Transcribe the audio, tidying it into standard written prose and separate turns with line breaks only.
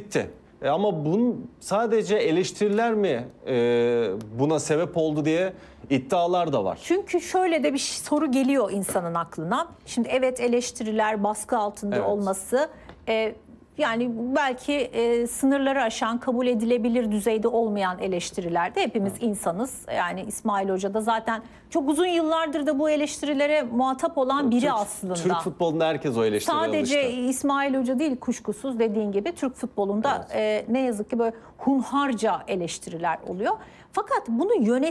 bitti. Ama bunun sadece eleştiriler mi buna sebep oldu diye iddialar da var.
Çünkü şöyle de bir soru geliyor insanın aklına. Şimdi evet, eleştiriler, baskı altında olması yani belki sınırları aşan, kabul edilebilir düzeyde olmayan eleştirilerde hepimiz insanız. Yani İsmail Hoca da zaten çok uzun yıllardır da bu eleştirilere muhatap olan biri aslında.
Türk futbolunda herkes o eleştiriye
Sadece
alıştı.
İsmail Hoca değil, kuşkusuz dediğin gibi Türk futbolunda ne yazık ki böyle hunharca eleştiriler oluyor. Fakat bunu